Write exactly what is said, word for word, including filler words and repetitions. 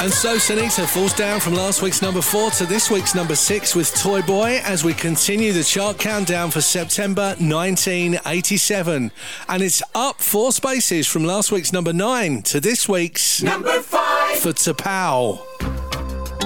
And so Sanita falls down from last week's number four to this week's number six with Toy Boy as we continue the chart countdown for September nineteen eighty-seven. And it's up four spaces from last week's number nine to this week's number five for T'Pau.